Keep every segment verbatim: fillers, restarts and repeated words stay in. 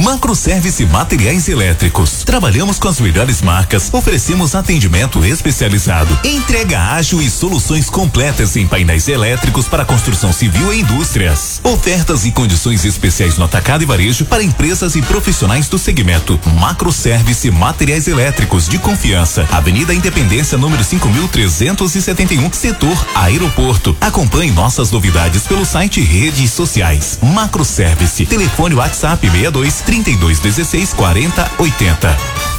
Macroservice Materiais Elétricos. Trabalhamos com as melhores marcas, oferecemos atendimento especializado, entrega ágil e soluções completas em painéis elétricos para construção civil e indústrias. Ofertas e condições especiais no atacado e varejo para empresas e profissionais do segmento. Macroservice Materiais Elétricos de confiança. Avenida Independência, número cinco mil trezentos e setenta e um, setor Aeroporto. Acompanhe nossas novidades pelo site e redes sociais. Macroservice. Telefone WhatsApp seis dois, trinta e dois, dezesseis, quarenta, oitenta.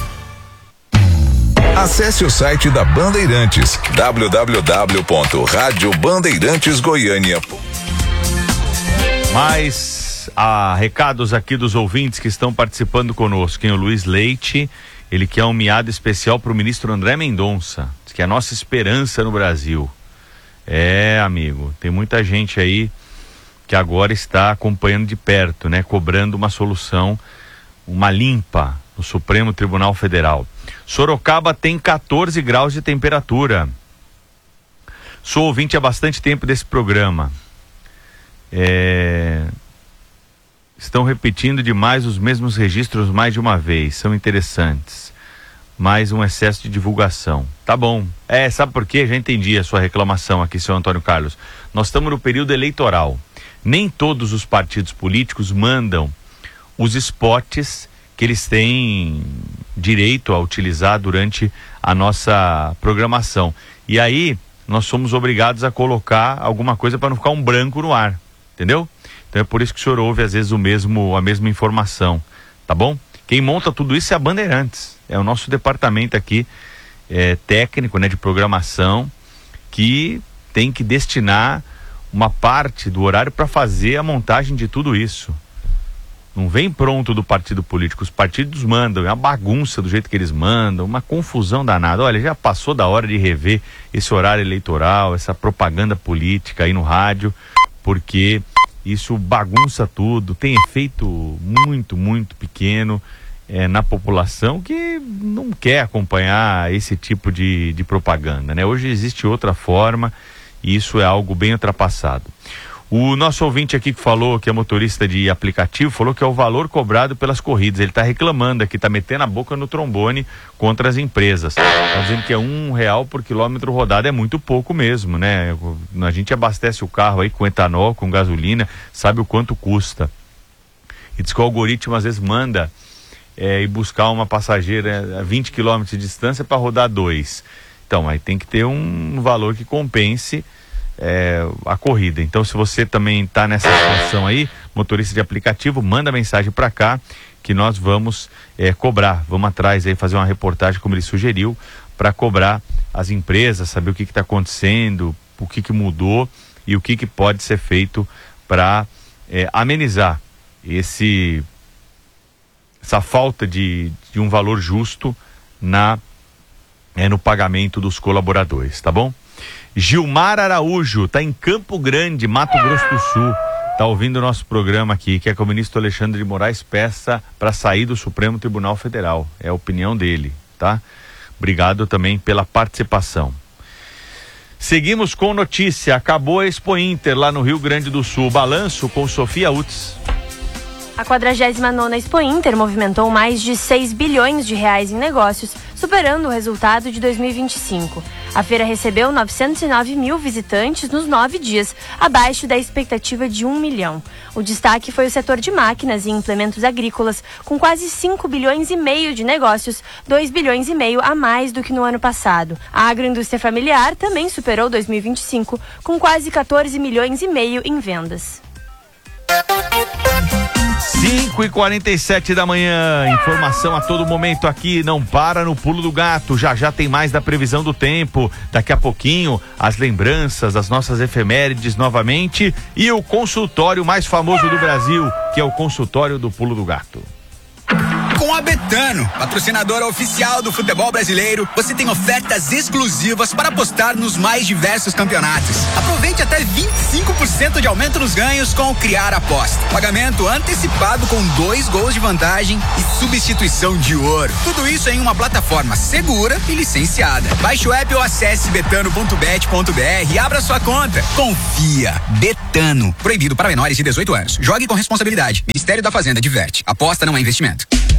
Acesse o site da Bandeirantes, w w w ponto rádio bandeirantes goiânia. Mais ah, recados aqui dos ouvintes que estão participando conosco. Quem é o Luiz Leite, ele quer um miado especial para o ministro André Mendonça, diz que é a nossa esperança no Brasil. É, amigo, tem muita gente aí que agora está acompanhando de perto, né, cobrando uma solução, uma limpa no Supremo Tribunal Federal. Sorocaba tem quatorze graus de temperatura. Sou ouvinte há bastante tempo desse programa. É... Estão repetindo demais os mesmos registros mais de uma vez. São interessantes. Mais um excesso de divulgação. Tá bom. É, sabe por quê? Já entendi a sua reclamação aqui, senhor Antônio Carlos. Nós estamos no período eleitoral. Nem todos os partidos políticos mandam os spots que eles têm direito a utilizar durante a nossa programação. E aí, nós somos obrigados a colocar alguma coisa para não ficar um branco no ar, entendeu? Então é por isso que o senhor ouve às vezes o mesmo, a mesma informação, tá bom? Quem monta tudo isso é a Bandeirantes, é o nosso departamento aqui é, técnico, né, de programação, que tem que destinar uma parte do horário para fazer a montagem de tudo isso. Não vem pronto do partido político, os partidos mandam, é uma bagunça do jeito que eles mandam, uma confusão danada. Olha, já passou da hora de rever esse horário eleitoral, essa propaganda política aí no rádio, porque isso bagunça tudo, tem efeito muito, muito pequeno é, na população que não quer acompanhar esse tipo de, de propaganda, né? Hoje existe outra forma e isso é algo bem ultrapassado. O nosso ouvinte aqui que falou que é motorista de aplicativo, falou que é o valor cobrado pelas corridas. Ele está reclamando aqui, está metendo a boca no trombone contra as empresas. Está dizendo que é um real por quilômetro rodado, é muito pouco mesmo, né? A gente abastece o carro aí com etanol, com gasolina, sabe o quanto custa. E diz que o algoritmo às vezes manda é, ir buscar uma passageira a vinte quilômetros de distância para rodar dois. Então, aí tem que ter um valor que compense É, a corrida. Então, se você também está nessa situação aí, motorista de aplicativo, manda mensagem para cá que nós vamos é, cobrar, vamos atrás aí fazer uma reportagem como ele sugeriu, para cobrar as empresas, saber o que está acontecendo, o que, que mudou e o que, que pode ser feito para é, amenizar esse essa falta de, de um valor justo na é, no pagamento dos colaboradores, tá bom? Gilmar Araújo, tá em Campo Grande, Mato Grosso do Sul, tá ouvindo o nosso programa aqui, quer que o ministro Alexandre de Moraes peça para sair do Supremo Tribunal Federal, é a opinião dele, tá? Obrigado também pela participação. Seguimos com notícia, acabou a Expo Inter lá no Rio Grande do Sul, balanço com Sofia Utz. A quadragésima nona Expo Inter movimentou mais de seis bilhões de reais em negócios, superando o resultado de dois mil e vinte e cinco. A feira recebeu novecentos e nove mil visitantes nos nove dias, abaixo da expectativa de um milhão. O destaque foi o setor de máquinas e implementos agrícolas, com quase cinco bilhões e meio de negócios, dois bilhões e meio a mais do que no ano passado. A agroindústria familiar também superou dois mil e vinte e cinco, com quase quatorze milhões e meio em vendas. cinco e quarenta e sete da manhã, informação a todo momento aqui, não para no pulo do gato, já já tem mais da previsão do tempo, daqui a pouquinho as lembranças, as nossas efemérides novamente e o consultório mais famoso do Brasil, que é o consultório do pulo do gato. Com a Betano, patrocinadora oficial do futebol brasileiro, você tem ofertas exclusivas para apostar nos mais diversos campeonatos. Aproveite até vinte e cinco por cento de aumento nos ganhos com o Criar Aposta. Pagamento antecipado com dois gols de vantagem e substituição de ouro. Tudo isso em uma plataforma segura e licenciada. Baixe o app ou acesse betano ponto bet ponto br e abra sua conta. Confia. Betano. Proibido para menores de dezoito anos. Jogue com responsabilidade. Ministério da Fazenda diverte. Aposta não é investimento.